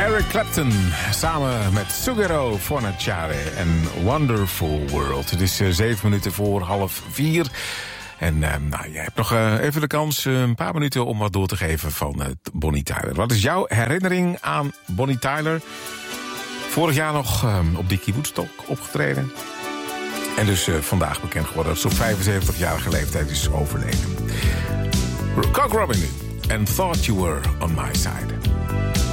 Eric Clapton samen met Suguro Fornacciare en Wonderful World. Het is 7 minuten voor 3:30. En jij hebt nog even de kans, een paar minuten om wat door te geven van Bonnie Tyler. Wat is jouw herinnering aan Bonnie Tyler? Vorig jaar nog op Dickie Woodstock opgetreden. En dus vandaag bekend geworden dat ze op 75-jarige leeftijd is overleden. Cock Robin nu. And Thought You Were On My Side.